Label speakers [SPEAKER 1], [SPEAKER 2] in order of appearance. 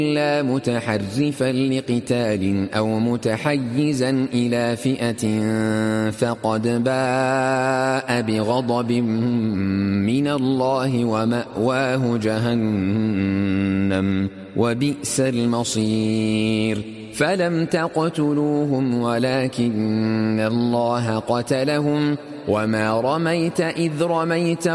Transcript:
[SPEAKER 1] إلا متحرفا لقتال أو متحيزا إلى فئة فقد باء بغضب من الله ومأواه جهنم وبئس المصير. فلم تقتلوهم ولكن الله قتلهم وما رميت إذ رميت